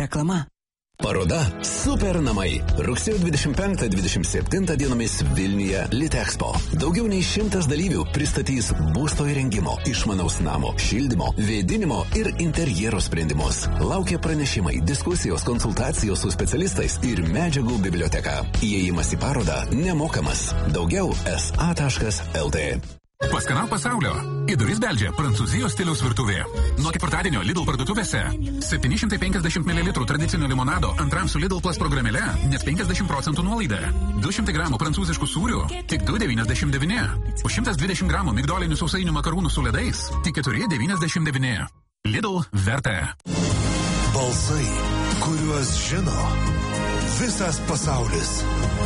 Reklama. Paroda Super namai. Rugsėjo 25-27 dienomis Vilniuje Litexpo. Daugiau nei 100 dalyvių pristatys būsto įrengimo, išmanaus namo, šildymo, vėdinimo ir interjero sprendimus. Laukia pranešimai, diskusijos, konsultacijos su specialistais ir medžiagų biblioteka. Įėjimas į parodą nemokamas. Daugiau sa.lt. Paskanauk pasaulio. Į duris beldžia Prancūzijos stiliaus virtuvė. Nuo ketvirtadienio Lidl parduotuvėse 750 ml tradicinio limonado antram su Lidl Plus programėle net 50% nuolaida. 200 gramų prancūziškų sūrių tik 2,99. Už 120 gramų migdolinių sausainių makarūnų su ledais tik 4,99. Lidl verta. Balsai, kuriuos žino visas pasaulis.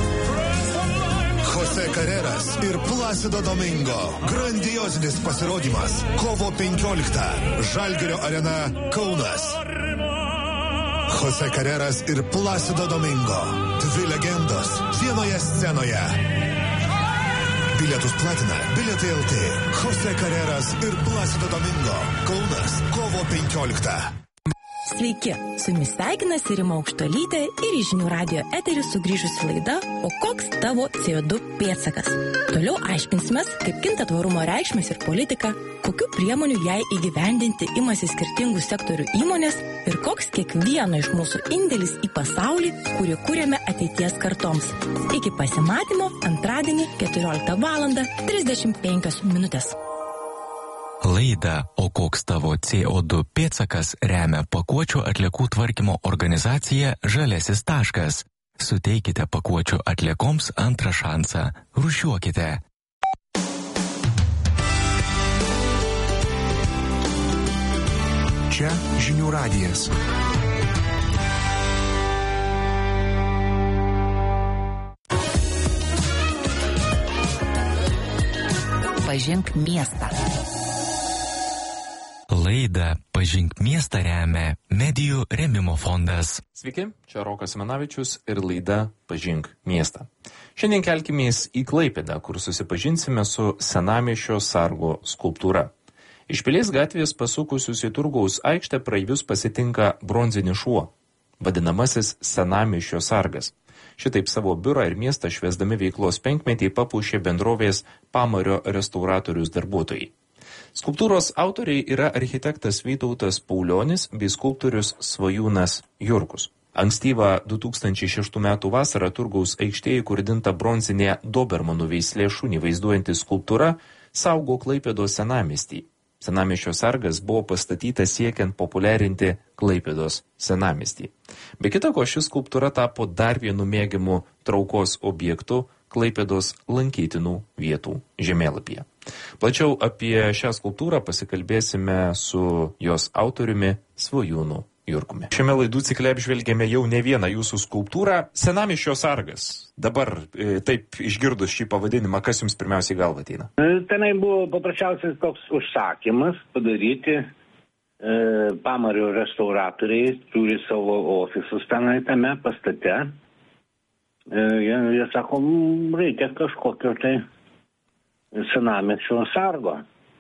Jose Carreras ir Placido Domingo. Grandiozinis pasirodymas. Kovo 15. Žalgirio arena Kaunas. Jose Carreras ir Placido Domingo. Dvi legendos vienoje scenoje. Bilietus platina Bilietai LT. Jose Carreras ir Placido Domingo. Kaunas. Kovo 15. Sveiki, su jumis sveikinasi Rima Aukštuolytė ir į Žinių radijo eterį sugrįžusi laida O koks tavo CO2 pėdsakas? Toliau aiškinsimės, kaip kinta tvarumo reikšmės ir politika, kokių priemonių jai įgyvendinti imasi skirtingų sektorių įmonės ir koks kiekvieno iš mūsų indėlis į pasaulį, kurį kūrėme ateities kartoms. Iki pasimatymo antradienį 14:35. Laidą O koks tavo CO2 pėdsakas remia pakuočių atliekų tvarkymo organizacija Žaliasis taškas. Suteikite pakuočių atliekoms antrą šansą. Rūšiuokite. Čia Žinių radijas. Pažink miestą. Laidą Pažink miestą remia Medijų rėmimo fondas. Sveiki, čia Rokas Manavičius ir laida Pažink miestą. Šiandien kelkimės į Klaipėdą, kur susipažinsime su Senamiesčio sargo skulptūra. Iš Pilies gatvės pasukusius į Turgaus aikštę praeivius pasitinka bronzinis šuo, vadinamasis Senamiesčio sargas. Šitaip savo biurą ir miestą švęsdami veiklos penkmetį papuošė bendrovės Pamario restauratorius darbuotojai. Skulptūros autoriai yra architektas Vytautas Paulionis bei skulptorius Svajūnas Jurkus. Ankstyvą 2006 metų vasarą Turgaus aikštėje įkurdinta bronzinė Dobermanų veislė šunį vaizduojanti skulptūra saugo Klaipėdos senamiestį. Senamiesčio sargas buvo pastatytas siekiant populiarinti Klaipėdos senamiestį. Be kita ko, ši skulptūra tapo dar vienu mėgiamu traukos objektu Klaipėdos lankytinų vietų žemėlapyje. Plačiau apie šią skulptūrą pasikalbėsime su jos autoriumi Svajūnu Jurkumi. Šiame laidų cikle apžvelgėme jau ne vieną jūsų skulptūrą Senamiesčio sargas. Dabar taip išgirdus šį pavadinimą, kas jums pirmiausiai galva ateina? Tenai buvo paprasčiausias toks užsakymas padaryti. Pamario restauratoriai turi savo ofisus tenai tame pastate. Jie sako, reikia kažkokio tai Senamiesčio sargo.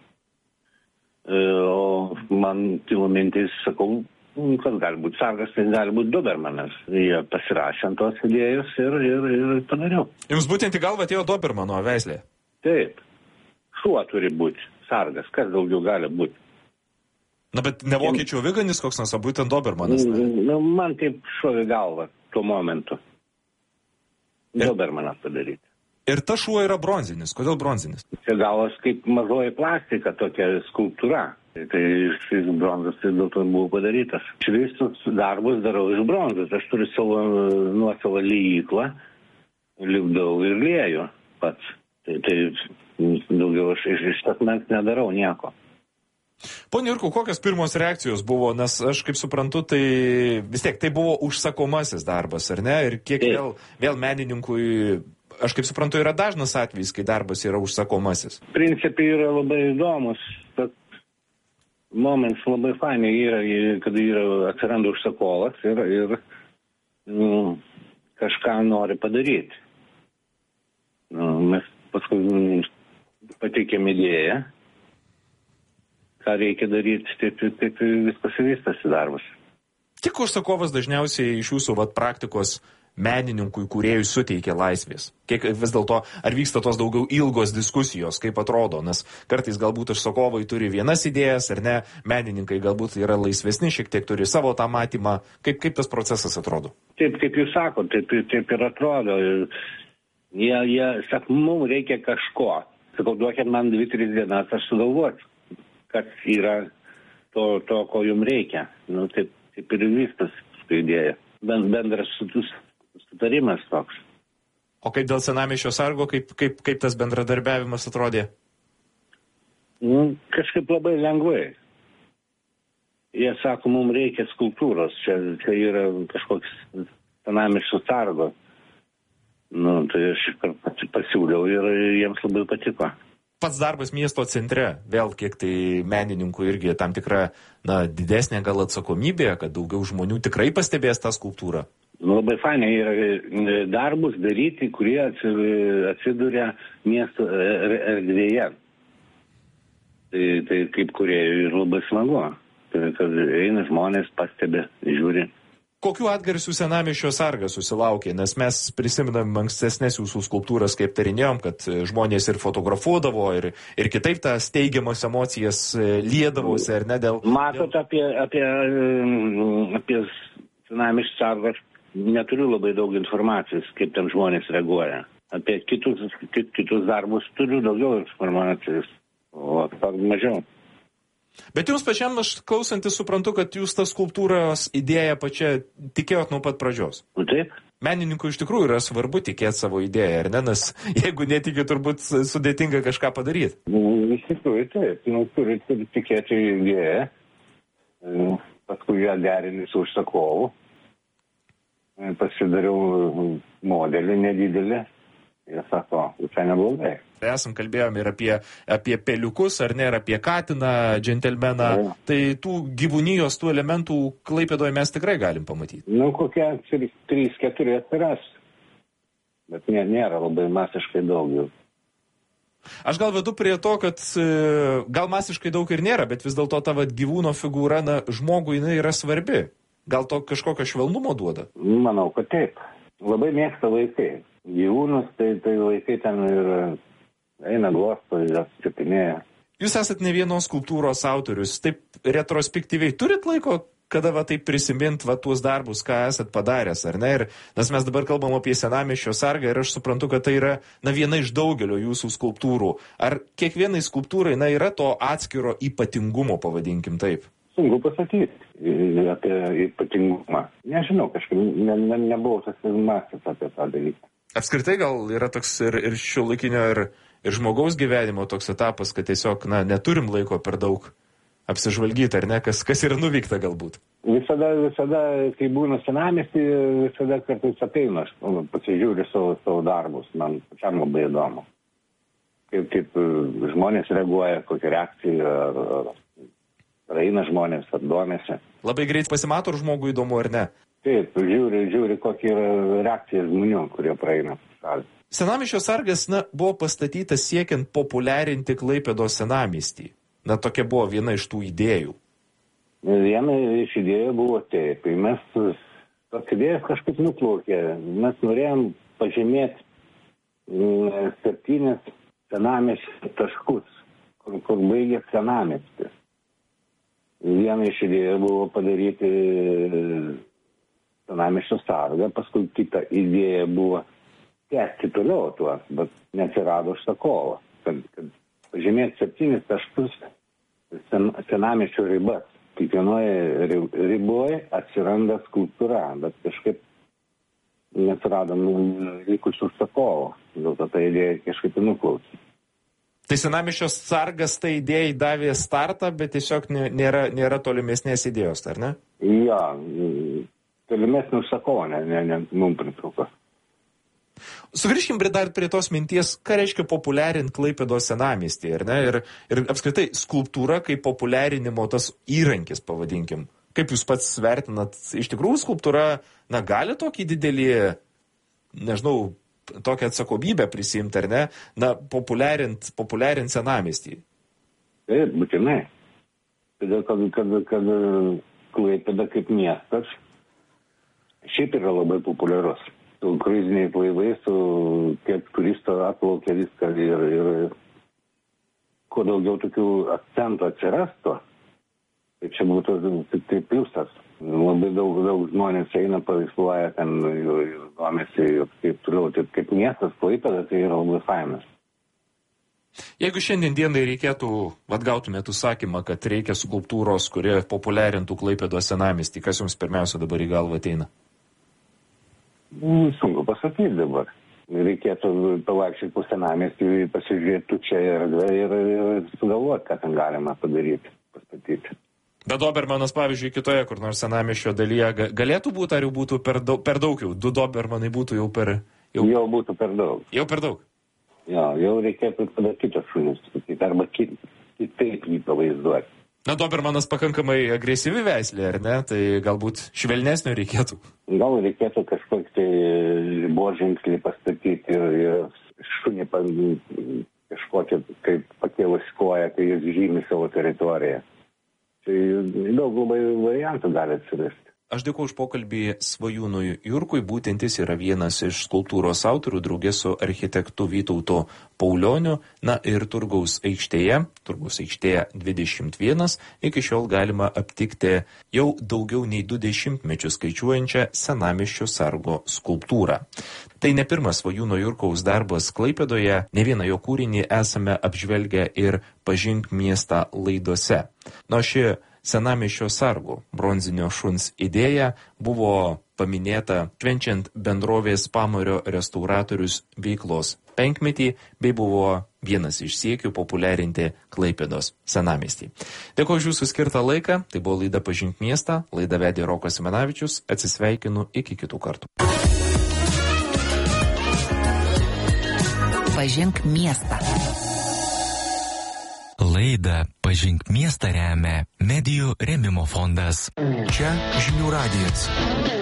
O man kilo mintis, sakau, kas gali būti sargas, tai gali būti Dobermanas. Jie pasirašė ant tos idėjos ir padariau. Jums būtent į galvą atėjo Dobermano veislė? Taip. Šuo turi būti sargas. Kas daugiau gali būti? Na, bet ne vokiečių aviganis koks nors, o būtent Dobermanas. Man taip šovė galva tuo momentu. Dobermanas padaryti. Ir ta šuo yra bronzinis. Kodėl bronzinis? Čia gavos kaip mažoji plastika, tokia skulptūra. Tai šis bronzas tai dėl to buvo padarytas. Visus darbus darau iš bronzos. Aš turiu savo nuosavą liejyklą, lipdau ir lieju pats. Tai daugiau aš iš asmens nedarau nieko. Pone Jurku, kokios pirmos reakcijos buvo? Nes aš kaip suprantu, tai vis tiek tai buvo užsakomasis darbas, ar ne? Ir kiek vėl menininkui, aš kaip suprantu, yra dažnas atvejis, kai darbas yra užsakomasis. Principai yra labai įdomus. Momentas labai fainai yra, kad atsiranda užsakovas ir kažką nori padaryti. Mes paskui pateikėm idėją, ką reikia daryti, taip viskas įvystosi darbas. Kiek užsakovas dažniausiai iš jūsų praktikos menininkui, kūrėjui suteikia laisvės? Kiek vis dėlto, ar vyksta tos daugiau ilgos diskusijos, kaip atrodo? Nes kartais galbūt užsakovai turi vienas idėjas, ar ne, menininkai galbūt yra laisvesni, šiek tiek turi savo tą matymą. Kaip tas procesas atrodo? Taip, kaip jūs sakote, taip ir atrodo. Jie sako, mums reikia kažko. Sakau, duokit man 2-3 dienas, aš sugalvosiu, kas yra to, ko jums reikia. Taip ir viskas idėja. Bendras sutarimas toks. O kaip dėl Senamiesčio sargo, kaip tas bendradarbiavimas atrodė? Kažkaip labai lengvai. Jie sako, mums reikia skulptūros. Čia yra kažkoks Senamiesčio sargo. Tai aš pasiūliau ir jiems labai patiko. Pats darbas miesto centre, vėl kiek tai menininkų irgi tam tikra didesnė gal atsakomybė, kad daugiau žmonių tikrai pastebės tą skulptūrą. Labai fainai yra darbus daryti, kurie atsiduria miesto erdvėje. Tai kaip kurie ir labai smagu, kad eina žmonės, pastebi, žiūri. Kokių atgarsių Senamiesčio sargas susilaukė? Nes mes prisiminam ankstesnės jūsų skulptūras, kaip tarinėjom, kad žmonės ir fotografuodavo, ir kitaip tas teigiamas emocijas liedavosi, ar ne dėl... Matot, apie Senamiesčio sargą neturiu labai daug informacijos, kaip ten žmonės reaguoja. Apie kitus darbus turiu daugiau informacijos, o mažiau. Bet jums pačiam, aš klausantis, suprantu, kad jūs tą skulptūros idėją pačią tikėjot nuo pat pradžios. Taip. Menininkui iš tikrųjų yra svarbu tikėti savo idėją, ar ne? Nes jeigu netikė, turbūt sudėtinga kažką padaryti. Iš tikrųjų, taip. Turi tikėti idėją, paskui ją derinį su užsakovu. Pasidariau modelį nedidelį. Jie sako, čia neblogai. Esam kalbėjome ir apie peliukus, ar ne, ir apie katiną, džentelmeną. Ja. Tai tų gyvūnijos, tų elementų Klaipėdoje mes tikrai galim pamatyti. Kokie 3-4 atsiras. Bet nėra labai masiškai daug jų. Aš gal vedu prie to, kad gal masiškai daug ir nėra, bet vis dėlto ta gyvūno figūra, žmogui jinai yra svarbi. Gal to kažkokio švelnumo duoda? Manau, kad taip. Labai mėgsta vaikai. Gyvūnus, tai vaikai ten ir eina glosto, ir apsipinėja. Jūs esat ne vienos skulptūros autorius. Taip retrospektyviai turit laiko, kada taip prisimint tuos darbus, ką esat padaręs, ar ne? Nes mes dabar kalbam apie Senamiesčio sargą ir aš suprantu, kad tai yra viena iš daugelio jūsų skulptūrų. Ar kiekvienai skulptūrai yra to atskiro ypatingumo, pavadinkim taip? Sunku pasakyti apie ypatingumą. Nežinau, kažkaip nebuvau susimąstęs apie tą dalyką. Apskritai gal yra toks ir šiuolaikinio ir žmogaus gyvenimo toks etapas, kad tiesiog neturim laiko per daug apsižvalgyti, ar ne, kas yra nuveikta galbūt. Visada, kai būna Senamiesty, visada kartais ateinu, aš pasižiūriu savo darbus, man pačiam labai įdomu. Kaip žmonės reaguoja, kokia reakcija, ar eina žmonės, ar domėsi. Labai greit pasimato, ar žmogui įdomu, ar ne? Taip, žiūri, kokia yra reakcija žmonių, kurie praeina. Senamiesčio sargas buvo pastatytas siekiant populiarinti Klaipėdos senamiestį. Tokia buvo viena iš tų idėjų. Viena iš idėjų buvo taip. Mes tos idėjas kažkaip nuplaukė. Mes norėjom pažymėti 7 senamiesčio taškus, kur baigė senamiestis. Viena iš idėjų buvo padaryti Senamiesčio sargą, paskui kita idėja buvo tęsti toliau tuos, bet neatsirado užsakovo, kad pažymėti 7 taškus Senamiesčio ribas. Kiekvienoje riboje atsiranda skulptūra, bet kažkaip neatsirado likusių užsakovo, dėl to ta idėja kažkaip nuklausė. Tai Senamiesčio sargas tai idėjai davė startą, bet tiesiog nėra tolimesnės idėjos, ar ne? Jo, tolimesnį užsakovo, mums pritrūko. Sugrįžkim dar prie tos minties, ką reiškia populiarinti Klaipėdos senamiestį, ar ne? Ir apskritai skulptūra kaip populiarinimo tas įrankis, pavadinkim. Kaip jūs pats vertinat, iš tikrųjų skulptūra, gali tokį didelį, nežinau, tokią atsakomybę prisimti, ar ne? Populiarint senamiestį. Taip, būtinai. Todėl, kad Klaipėda kaip miestas šiaip yra labai populiarus. Su kruiziniais laivais, su kiek turistų atplaukia viską ir kuo daugiau tokių akcentų atsirastų, tai čia būtų tai pliusas. Labai daug žmonės eina, paveiksluoja ten, domisi ir taip toliau. Taip kaip miestas Klaipėda, tai yra labai fainas. Jeigu šiandien dienai reikėtų, atgautumėte užsakymą, kad reikia skulptūros, kurie populiarintų Klaipėdos senamiestį, kas jums pirmiausia dabar į galvą ateina? Sunku pasakyti dabar. Reikėtų pavaikščioti po senamiestį, pasižiūrėti čia ir sugalvoti, ką ten galima padaryti, pastatyti. Bet Dobermanas, pavyzdžiui, kitoje, kur nors senamiesčio dalyje, galėtų būti, ar jau būtų per daug jau? 2 Dobermanai būtų jau per... Jau būtų per daug. Jau per daug? Jau reikėtų tada kitos šunis, arba kitaip jį pavaizduoti. Na, Dobermanas pakankamai agresyvi veislė, ar ne? Tai galbūt švelnesnio reikėtų. Gal reikėtų kažkokį tai riboženklį pastatyti ir šunį kažkokią kaip pakėlus koją, kai jis žymi savo teritoriją. Tai daug labai variantų gali atsirasti. Aš dėkuoju už pokalbį Svajūnui Jurkui, būtent jis yra vienas iš skulptūros autorių draugė su architektu Vytautu Paulioniu. Na ir Turgaus aikštėje 21, iki šiol galima aptikti jau daugiau nei 20 mečius skaičiuojančią senamiesčio sargo skulptūrą. Tai ne pirmas Svajūno Jurkaus darbas Klaipėdoje, ne vieną jo kūrinį esame apžvelgę ir Pažink miestą laidose. Nuo ši senamiesčio sargo bronzinio šuns idėja buvo paminėta švenčiant bendrovės Pamario restauratorius veiklos 5-metį, bei buvo vienas iš siekių populiarinti Klaipėdos senamiestį. Dėkuoju už jūsų skirtą laiką, tai buvo laida Pažink miestą, laidą vedė Rokas Simanavičius, atsisveikinu iki kitų kartų. Pažink miestą. Laidą Pažink miestą remia Medijų rėmimo fondas. Čia Žinių radijas.